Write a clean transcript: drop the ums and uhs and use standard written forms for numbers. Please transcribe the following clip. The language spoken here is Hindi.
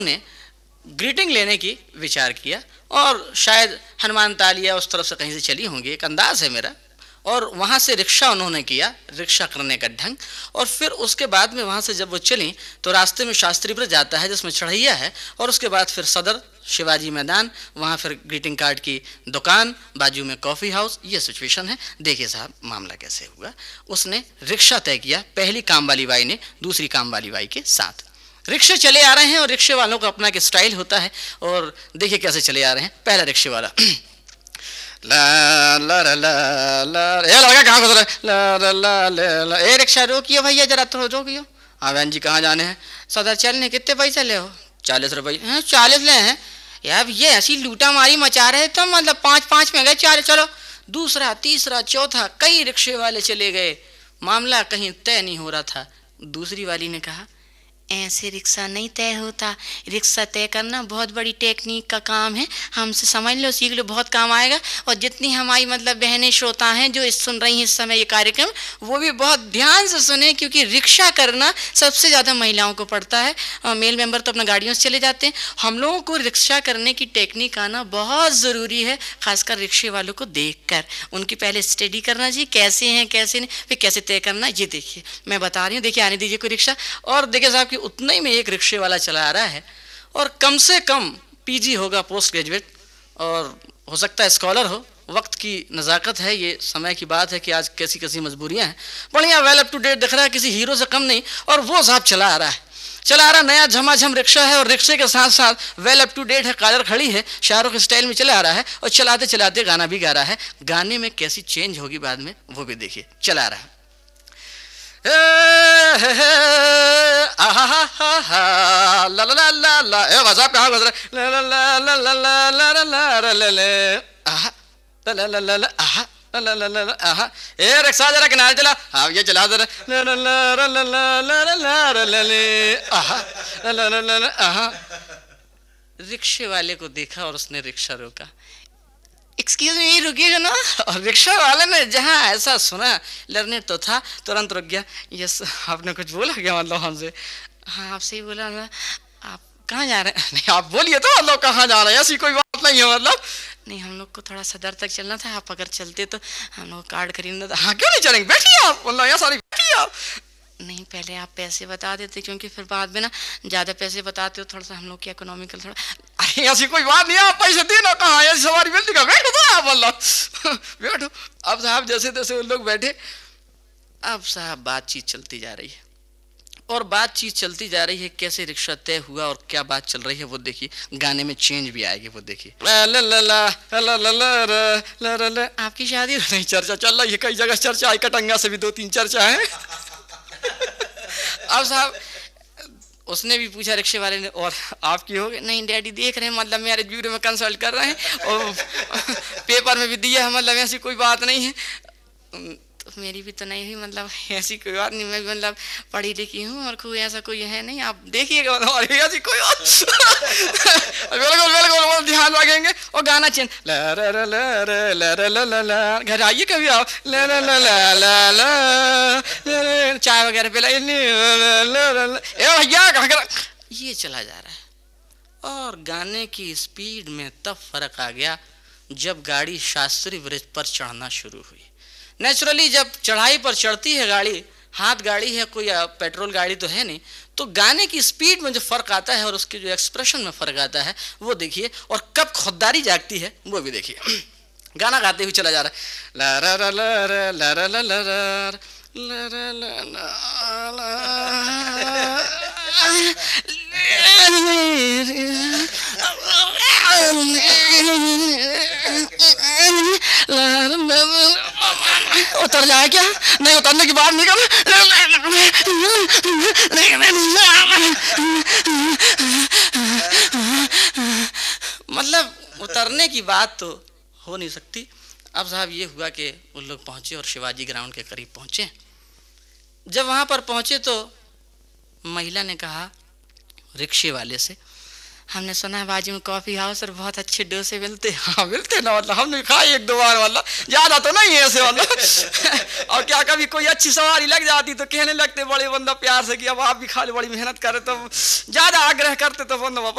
ने ग्रीटिंग लेने की विचार किया और शायद हनुमान तालिया उस तरफ से कहीं से चली होंगी, एक अंदाज है मेरा। और वहाँ से रिक्शा उन्होंने किया, रिक्शा करने का ढंग। और फिर उसके बाद में वहाँ से जब वो चली तो रास्ते में शास्त्री ब्रिज आता है जिसमें चढ़ैया है, और उसके बाद फिर सदर शिवाजी मैदान, वहाँ फिर ग्रीटिंग कार्ड की दुकान, बाजू में कॉफ़ी हाउस। ये सिचुएशन है। देखिए साहब मामला कैसे हुआ। उसने रिक्शा तय किया, पहली काम वाली बाई ने दूसरी काम वाली बाई के साथ। रिक्शे चले आ रहे हैं और रिक्शे वालों का अपना एक स्टाइल होता है। और देखिए कैसे चले आ रहे हैं। पहला रिक्शे वाला ला ला ला ला ला, ए लड़का कहाँ घुस रहा है, ला ला ला ला ला, ए रिक्शा रोकियो भैया जरा, तो रोकियो। हाँ बहन जी कहाँ जाने हैं? सदर चलने। कितने पैसे ले हो? 40 रुपये। हैं 40 ले हैं यार, ये ऐसी लूटा मारी मचा रहे तो मतलब 5-5 में गए 40। चलो दूसरा तीसरा चौथा, कई रिक्शे वाले चले गए। मामला कहीं तय नहीं हो रहा था। दूसरी वाली ने कहा ऐसे रिक्शा नहीं तय होता, रिक्शा तय करना बहुत बड़ी टेक्निक का काम है, हमसे समझ लो, सीख लो, बहुत काम आएगा। और जितनी हमारी मतलब बहनें श्रोता हैं जो सुन रही हैं इस समय ये कार्यक्रम, वो भी बहुत ध्यान से सुने, क्योंकि रिक्शा करना सबसे ज़्यादा महिलाओं को पड़ता है। मेल मेंबर तो अपना गाड़ियों से चले जाते हैं। हम लोगों को रिक्शा करने की टेक्निक आना बहुत ज़रूरी है, खासकर रिक्शे वालों को देख कर उनकी पहले स्टडी करना चाहिए, कैसे हैं कैसे नहीं, फिर कैसे तय करना। ये देखिए मैं बता रही हूँ, देखिए आने दीजिए कोई रिक्शा। और देखिए साहब कि उतने ही में एक रिक्शे वाला चला आ रहा है, और कम से कम पीजी होगा, पोस्ट ग्रेजुएट, और हो सकता है स्कॉलर हो। वक्त की नज़ाकत है, ये समय की बात है कि आज कैसी कैसी मजबूरियां हैं। बढ़िया वेल अप टू डेट दिख रहा है, किसी हीरो से कम नहीं। और वो साहब चला आ रहा है, चला आ रहा, नया झमाझम रिक्शा है, और रिक्शे के साथ साथ वेल अप टू डेट है, कालर खड़ी है, शाहरुख स्टाइल में चला आ रहा है, और चलाते चलाते गाना भी गा रहा है। गाने में कैसी चेंज होगी बाद में वो भी देखिए। चला आ रहा है ला ला ला ला, ए भाई साहब कहाँ गुजरा, ला ला ला ला ला ला ला ला ला ला ला, आहा ला ला ला ला ला, आहा ला ला ला ला, आहा। ए रिक्शा जरा किनारे चला, हाँ ये चला जरा, ला ला ला ला ला ला ला ला ला ला ले, आहा ला ला ला ला, आहा। रिक्शे वाले को देखा और उसने रिक्शा रोका। एक्सक्यूज मी, रुकिएगा ना। और रिक्शा वाले ने जहाँ ऐसा सुना, लर्नेट तो था, तुरंत रुक गया। यस आपने कुछ बोला क्या मतलब हमसे? हाँ आपसे ही बोला ना। आप कहाँ जा रहे हैं? नहीं आप बोलिए तो, मतलब कहाँ जा रहे हैं, ऐसी कोई बात नहीं है मतलब। नहीं हम लोग को थोड़ा सदर तक चलना था, आप अगर चलते तो हम लोग कार्ड खरीदना था। हाँ क्यों नहीं चलेंगे, बैठिए आप, मतलब यहाँ सारी बैठिए आप। नहीं पहले आप पैसे बता देते, क्योंकि फिर बाद में ना ज़्यादा पैसे बताते हो, थोड़ा सा हम लोग की इकोनॉमिकल थोड़ा। अरे ऐसी कोई बात नहीं है, आप पैसे देना कहाँ, ऐसी सवारी मिलती का, बैठो तो आप मतलब बैठो। अब साहब जैसे तैसे उन लोग बैठे। अब साहब बातचीत चलती जा रही है, और बातचीत चलती जा रही है, कैसे रिक्शा तय हुआ और क्या बात चल रही है वो देखिए। गाने में चेंज भी आएगी वो देखिए। आपकी शादी नहीं, चर्चा चल रही है कई जगह, चर्चा आई, कटंगा से भी 2-3 चर्चा है। अब साहब उसने भी पूछा रिक्शे वाले ने, और आपकी हो गई? नहीं डैडी देख रहे हैं, मतलब मैरिज ब्यूरो में कंसल्ट कर रहे हैं, और पेपर में भी दिया है, मतलब ऐसी कोई बात नहीं है। तो मेरी भी तो नहीं हुई, मतलब ऐसी कोई बात नहीं, मैं भी मतलब पढ़ी लिखी हूँ और कोई ऐसा कोई है नहीं, आप देखिएगा मतलब ऐसी कोई बात। बिल्कुल बिल्कुल ध्यान रखेंगे। और गाना चेंज, ला ला ला ला ला ला ला ला, घर आइए कभी आप, ला ला ला ला ला ला, चाय वगैरह पिलाइए, ए भैया कहाँ करा, ये चला जा रहा है। और गाने की स्पीड में तब फर्क आ गया जब गाड़ी शास्त्री ब्रिज पर चढ़ना शुरू हुई। नेचुरली जब चढ़ाई पर चढ़ती है गाड़ी, हाथ गाड़ी है, कोई पेट्रोल गाड़ी तो है नहीं, तो गाने की स्पीड में जो फर्क आता है और उसके जो एक्सप्रेशन में फर्क आता है वो देखिए। और कब खुददारी जागती है वो भी देखिए। गाना गाते हुए चला जा रहा है, ला ला ला ला ला ला ला ला उतर जाए क्या? नहीं उतरने की बात नहीं कर, मतलब उतरने की बात तो हो नहीं सकती। अब साहब ये हुआ कि उन लोग पहुंचे और शिवाजी ग्राउंड के करीब पहुंचे। जब वहां पर पहुंचे तो महिला ने कहा रिक्शे वाले से, हमने सुना है बाजू में कॉफ़ी हाउस और बहुत अच्छे डोसे मिलते। हाँ मिलते ना, मतलब हमने खाए एक दो बार, मतलब ज़्यादा तो नहीं है ऐसे मतलब। और क्या कभी कोई अच्छी सवारी लग जाती तो कहने लगते बड़े बंदा प्यार से कि अब आप भी खा लो, बड़ी मेहनत करे, तो ज़्यादा आग्रह करते तो बंदा